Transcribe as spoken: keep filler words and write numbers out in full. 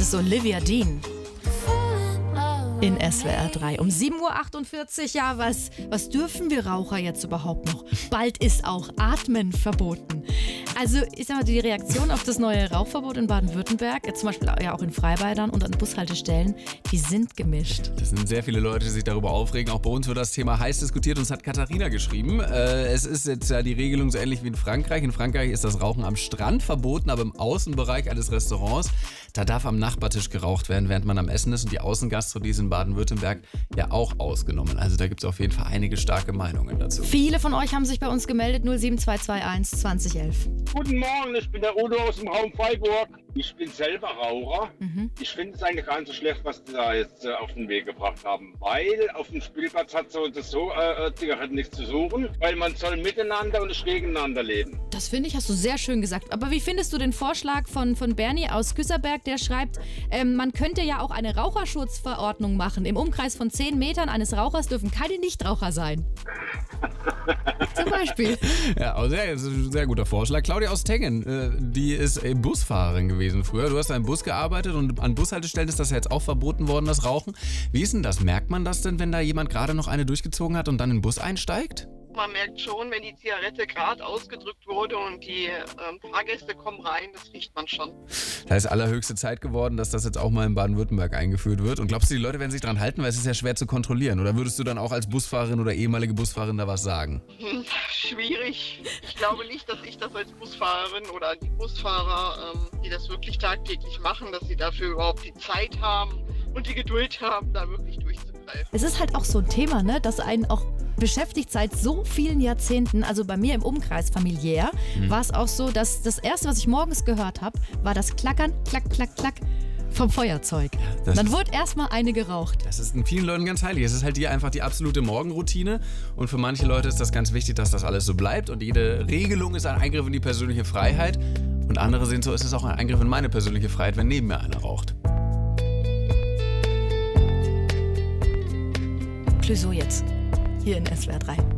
ist Olivia Dean in S W R drei. Um sieben Uhr achtundvierzig, ja, was, was dürfen wir Raucher jetzt überhaupt noch? Bald ist auch Atmen verboten. Also, ich sag mal, die Reaktion auf das neue Rauchverbot in Baden-Württemberg, jetzt zum Beispiel ja auch in Freibädern und an Bushaltestellen, die sind gemischt. Das sind sehr viele Leute, die sich darüber aufregen. Auch bei uns wird das Thema heiß diskutiert. Uns hat Katharina geschrieben. Äh, es ist jetzt ja die Regelung so ähnlich wie in Frankreich. In Frankreich ist das Rauchen am Strand verboten, aber im Außenbereich eines Restaurants, da darf am Nachbartisch geraucht werden, während man am Essen ist. Und die Außengastro, die ist in Baden-Württemberg ja auch ausgenommen. Also da gibt es auf jeden Fall einige starke Meinungen dazu. Viele von euch haben sich bei uns gemeldet. null sieben zwei zwei eins zwanzig elf. Guten Morgen, ich bin der Udo aus dem Raum Freiburg. Ich bin selber Raucher. Mhm. Ich finde es eigentlich gar nicht so schlecht, was die da jetzt äh, auf den Weg gebracht haben. Weil auf dem Spielplatz hat so das so äh, Zigaretten nichts zu suchen, weil man soll miteinander und nicht gegeneinander leben. Das finde ich, hast du sehr schön gesagt. Aber wie findest du den Vorschlag von, von Bernie aus Güsserberg, der schreibt, ähm, man könnte ja auch eine Raucherschutzverordnung machen. Im Umkreis von zehn Metern eines Rauchers dürfen keine Nichtraucher sein. Zum Beispiel. Ja, aber sehr, sehr guter Vorschlag. Claudia aus Tengen, äh, die ist äh, Busfahrerin gewesen früher. Du hast in einem Bus gearbeitet und an Bushaltestellen ist das ja jetzt auch verboten worden, das Rauchen. Wie ist denn das? Merkt man das denn, wenn da jemand gerade noch eine durchgezogen hat und dann in den Bus einsteigt? Man merkt schon, wenn die Zigarette gerade ausgedrückt wurde und die ähm, Fahrgäste kommen rein, das riecht man schon. Da ist allerhöchste Zeit geworden, dass das jetzt auch mal in Baden-Württemberg eingeführt wird. Und glaubst du, die Leute werden sich dran halten, weil es ist ja schwer zu kontrollieren? Oder würdest du dann auch als Busfahrerin oder ehemalige Busfahrerin da was sagen? Hm, schwierig. Ich glaube nicht, dass ich das als Busfahrerin oder die Busfahrer, ähm, die das wirklich tagtäglich machen, dass sie dafür überhaupt die Zeit haben und die Geduld haben, da wirklich durchzugreifen. Es ist halt auch so ein Thema, ne, das einen auch beschäftigt seit so vielen Jahrzehnten. Also bei mir im Umkreis familiär mhm. war es auch so, dass das Erste, was ich morgens gehört habe, war das Klackern, klack, klack, klack vom Feuerzeug. Das Dann wurde erstmal eine geraucht. Das ist in vielen Leuten ganz heilig. Es ist halt hier einfach die absolute Morgenroutine. Und für manche Leute ist das ganz wichtig, dass das alles so bleibt. Und jede Regelung ist ein Eingriff in die persönliche Freiheit. Und andere sehen so, ist es auch ein Eingriff in meine persönliche Freiheit, wenn neben mir einer raucht. Clouseau jetzt, hier in S W R drei.